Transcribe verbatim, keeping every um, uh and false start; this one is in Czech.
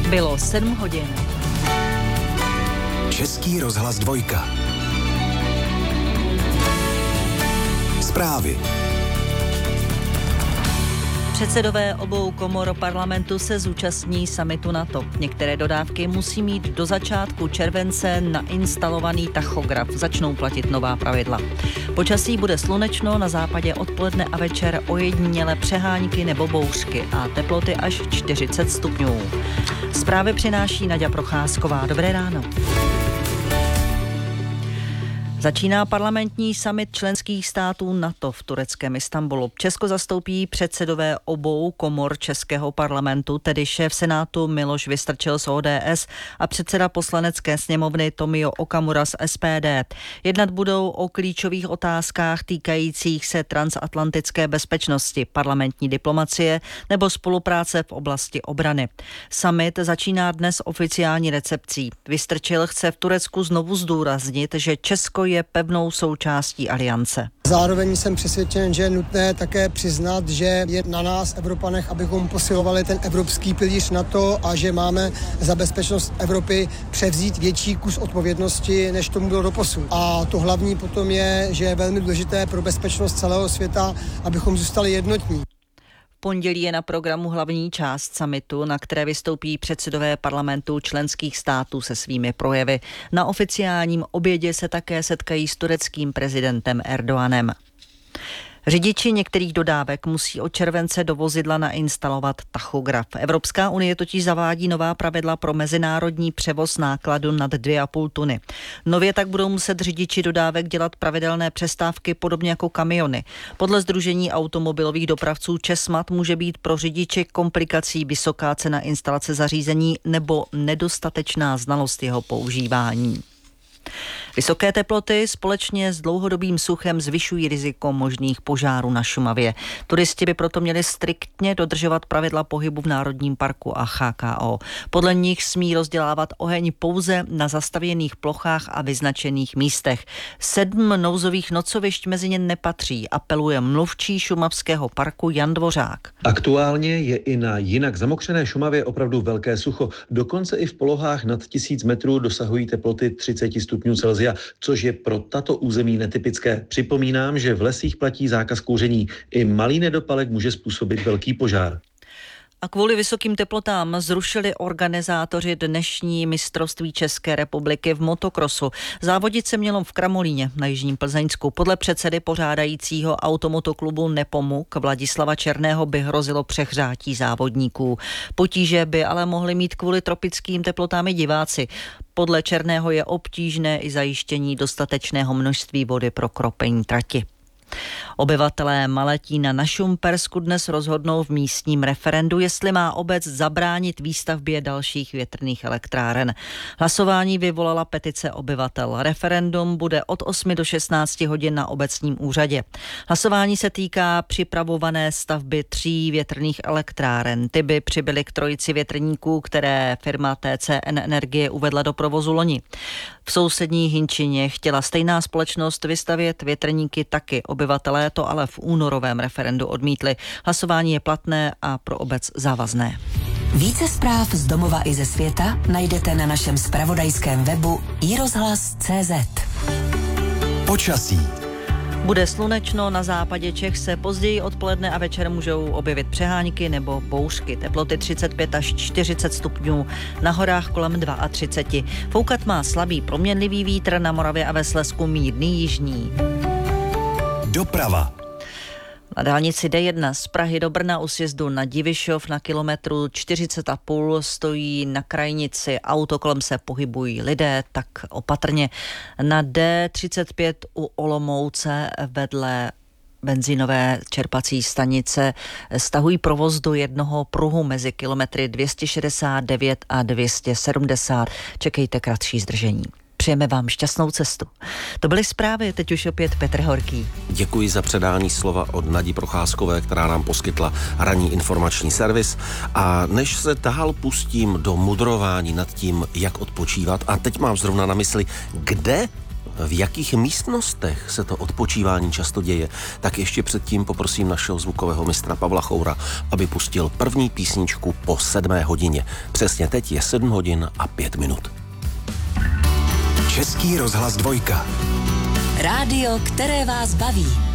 Bylo sedm hodin. Český rozhlas dvojka. Zprávy. Předsedové obou komor parlamentu se zúčastní summitu NATO. Některé dodávky musí mít do začátku července nainstalovaný tachograf. Začnou platit nová pravidla. Počasí bude slunečno, na západě odpoledne a večer ojediněle přehánky nebo bouřky a teploty až čtyřicet stupňů. Zprávy přináší Naďa Procházková. Dobré ráno. Začíná parlamentní summit členských států NATO v tureckém Istanbulu. Česko zastoupí předsedové obou komor českého parlamentu, tedy šéf Senátu Miloš Vystrčil z O D S a předseda poslanecké sněmovny Tomio Okamura z S P D. Jednat budou o klíčových otázkách týkajících se transatlantické bezpečnosti, parlamentní diplomacie nebo spolupráce v oblasti obrany. Summit začíná dnes oficiální recepcí. Vystrčil chce v Turecku znovu zdůraznit, že Česko je pevnou součástí aliance. Zároveň jsem přesvědčen, že je nutné také přiznat, že je na nás, Evropanech, abychom posilovali ten evropský pilíř NATO a že máme za bezpečnost Evropy převzít větší kus odpovědnosti, než tomu bylo doposud. A to hlavní potom je, že je velmi důležité pro bezpečnost celého světa, abychom zůstali jednotní. V pondělí je na programu hlavní část summitu, na které vystoupí předsedové parlamentů členských států se svými projevy. Na oficiálním obědě se také setkají s tureckým prezidentem Erdoganem. Řidiči některých dodávek musí od července do vozidla nainstalovat tachograf. Evropská unie totiž zavádí nová pravidla pro mezinárodní převoz nákladu nad dvě a půl tuny. Nově tak budou muset řidiči dodávek dělat pravidelné přestávky podobně jako kamiony. Podle Sdružení automobilových dopravců Česmat může být pro řidiče komplikací vysoká cena instalace zařízení nebo nedostatečná znalost jeho používání. Vysoké teploty společně s dlouhodobým suchem zvyšují riziko možných požárů na Šumavě. Turisti by proto měli striktně dodržovat pravidla pohybu v Národním parku a H K O. Podle nich smí rozdělávat oheň pouze na zastavěných plochách a vyznačených místech. Sedm nouzových nocovišť mezi ně nepatří, apeluje mluvčí šumavského parku Jan Dvořák. Aktuálně je i na jinak zamokřené Šumavě opravdu velké sucho. Dokonce i v polohách nad tisíc metrů dosahují teploty třicet stupňů Celsia, což je pro tato území netypické. Připomínám, že v lesích platí zákaz kouření. I malý nedopalek může způsobit velký požár. A kvůli vysokým teplotám zrušili organizátoři dnešní mistrovství České republiky v motokrosu. Závodit se mělo v Kramolíně na Jižním Plzeňsku. Podle předsedy pořádajícího automotoklubu Nepomuk Vladislava Černého by hrozilo přehřátí závodníků. Potíže by ale mohli mít kvůli tropickým teplotám i diváci. Podle Černého je obtížné i zajištění dostatečného množství vody pro kropení trati. Obyvatelé Maletína na Šumpersku dnes rozhodnou v místním referendu, jestli má obec zabránit výstavbě dalších větrných elektráren. Hlasování vyvolala petice obyvatel. Referendum bude od osmi do šestnácti hodin na obecním úřadě. Hlasování se týká připravované stavby tří větrných elektráren. Ty by přibyly k trojici větrníků, které firma T C N Energie uvedla do provozu loni. V sousední Hinčině chtěla stejná společnost vystavět větrníky taky. Obyvatelé to ale v únorovém referendu odmítli. Hlasování je platné a pro obec závazné. Více zpráv z domova i ze světa najdete na našem zpravodajském webu i rozhlas tečka cé zet. Počasí. Bude slunečno, na západě Čech se později odpoledne a večer můžou objevit přehánky nebo bouřky. Teploty třicet pět až čtyřicet stupňů, na horách kolem třicet dva. Foukat má slabý proměnlivý vítr, na Moravě a ve Slezsku mírný jižní. Doprava. Na dálnici D jedna z Prahy do Brna u sjezdu na Divišov na kilometru čtyřicet a půl stojí na krajnici auto, kolem se pohybují lidé, tak opatrně. Na D třicet pět u Olomouce vedle benzínové čerpací stanice stahují provoz do jednoho pruhu mezi kilometry dvě stě šedesát devět a dvě stě sedmdesát. Čekejte kratší zdržení. Přejeme vám šťastnou cestu. To byly zprávy, teď už opět Petr Horký. Děkuji za předání slova od Nadi Procházkové, která nám poskytla ranní informační servis. A než se dál pustím do mudrování nad tím, jak odpočívat, a teď mám zrovna na mysli, kde v jakých místnostech se to odpočívání často děje, tak ještě předtím poprosím našeho zvukového mistra Pavla Choura, aby pustil první písničku po sedmé hodině. Přesně teď je sedm hodin a pět minut. Český rozhlas dvojka. Rádio, které vás baví.